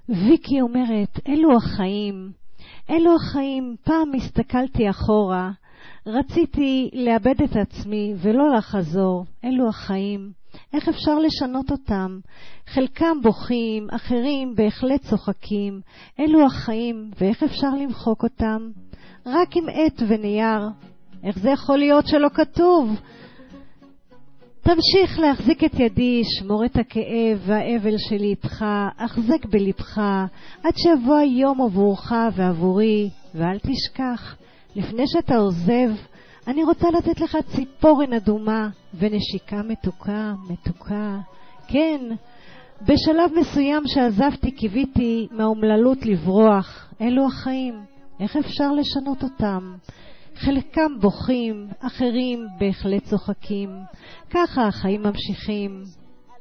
ויקי אומרת, אלו החיים. אלו החיים. פעם הסתכלתי אחורה, רציתי לאבד את עצמי ולא לחזור. אלו החיים. איך אפשר לשנות אותם? חלקם בוכים, אחרים בהחלט צוחקים. אלו החיים, ואיך אפשר למחוק אותם? רק עם עט ונייר. איך זה יכול להיות שלא כתוב? תמשיך להחזיק את ידי, שמור את הכאב והאבל שלי איתך, החזק בלבך, עד שיבוא היום עבורך ועבורי, ואל תשכח, לפני שאתה עוזב, אני רוצה לתת לך ציפורן אדומה ונשיקה מתוקה, מתוקה. כן, בשלב מסוים שעזבתי קיוויתי מהאומללות לברוח. אלו החיים, איך אפשר לשנות אותם? חלקם בוכים, אחרים בהחלט צוחקים. ככה החיים ממשיכים.